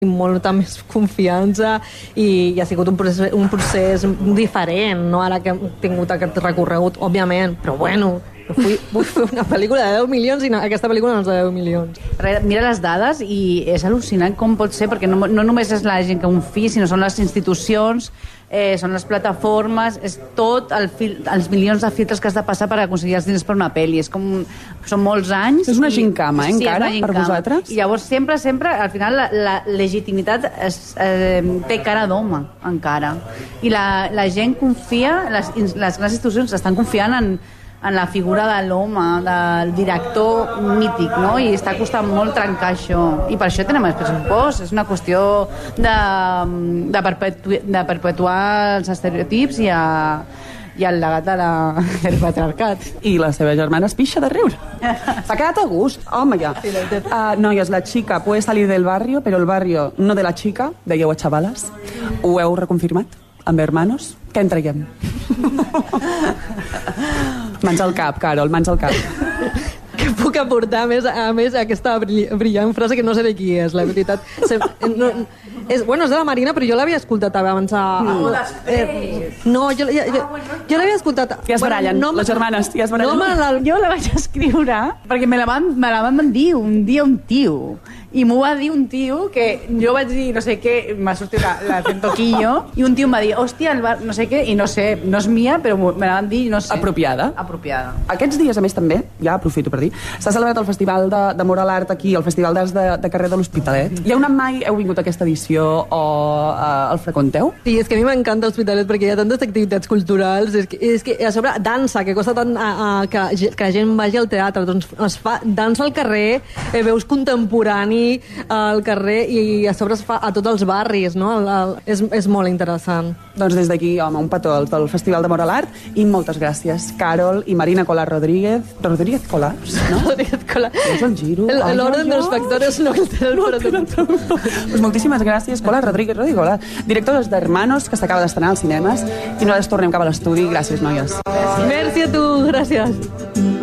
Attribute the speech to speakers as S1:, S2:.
S1: molta més confiança i ha sigut un procés diferent, no? Ara que hem tingut aquest recorregut, òbviament, però bueno, vull fer una pel·lícula de 10 milions i aquesta pel·lícula no és de 10 milions.
S2: Mira les dades i és al·lucinant com pot ser, perquè no només és la gent que confia, sinó són les institucions, són les plataformes, és tot els milions de filtres que has de passar per aconseguir els diners per una pel·li. Són molts anys.
S3: És una gincama, encara, per vosaltres?
S2: I llavors sempre, al final, la legitimitat té cara d'home, encara. I la gent confia, les grans institucions estan confiant en la figura de l'home, del director mític, no? I està costant molt trencar això. I per això tenen més pressupost. És una qüestió de perpetuar els estereotips i el legat del patriarcat.
S3: I la seva germana es pixa de riure. S'ha quedat a gust. Home, ja. Noies, la chica puede salir del barrio, pero el barrio no de la chica, dèieu a xavales. Ho heu reconfirmat? Amb hermanos? Què en traiem? Mans al cap, Carol, mans al cap.
S1: Que puc aportar a més aquesta brillant frase que no sé de qui és, la veritat. És de la Marina, però jo l'havia escoltat abans. No, jo l'havia escoltat.
S3: Ja es barallen, les germanes, ja es barallen.
S2: Jo la vaig escriure perquè me la van dir un dia un tio. I m'ho va dir un tio que jo vaig dir no sé què, m'ha sortit la Centoquillo, i un tio em va dir, hòstia, no sé què, i no sé, no és mia, però me la van dir, no sé.
S3: Apropiada. Aquests dies, a més, també, ja aprofito per dir, s'ha celebrat el Festival d'Amor a l'Art aquí, el Festival d'Arts de carrer de l'Hospitalet. Hi ha una mai heu vingut a aquesta edició o el freqüenteu?
S1: Sí, és que a mi m'encanta l'Hospitalet perquè hi ha tantes activitats culturals, és que a sobre dansa, que costa tant que la gent vagi al teatre, doncs es fa dansa al carrer, veus contemporani al carrer i a sobre es fa a tots els barris, no? És molt interessant.
S3: Doncs des d'aquí, home, un petó del Festival d'Amor a l'Art i moltes gràcies, Carol i Marina Colar Rodríguez. Rodríguez Colars, no?
S1: Rodríguez Colar.
S3: És el giro.
S1: L'orden dels factores no altera el
S3: Pues moltíssimes gràcies, Colar Rodríguez, directores d'Hermanos, que s'acaba d'estrenar als cinemes, i nosaltres tornem cap a l'estudi. Gràcies, noies.
S1: Merci a tu, gràcies.